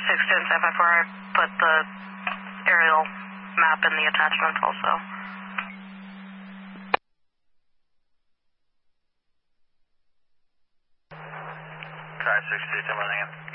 stand by before I put the aerial map in the attachments also. Try 62, 10 again.